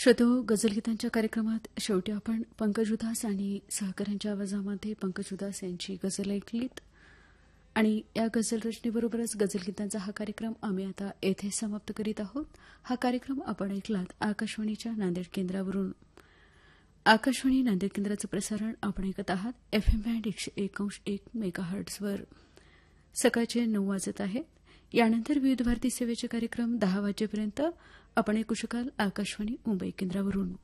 श्रोतो, गझलगीतांच्या कार्यक्रमात शेवटी आपण पंकज उधास आणि सहकाऱ्यांच्या आवाजामध्ये पंकज उधास यांची गझल ऐकलीत आणि या गझल रचनेबरोबरच गझलगीतांचा हा कार्यक्रम आम्ही आता येथे समाप्त करीत आहोत. हा कार्यक्रम आपण ऐकलात आकाशवाणीच्या नांदेड केंद्रावरून. आकाशवाणी नांदेड केंद्राचं प्रसारण आपण ऐकत आहात FM बँड 101.1 मेगाहर्ट्झवर. सकाळचे 9 वाजत आहेत. यानंतर विविध भारती सेवेचे कार्यक्रम 10 वाजेपर्यंत आपण ऐकू शकाल आकाशवाणी मुंबई केंद्रावरून.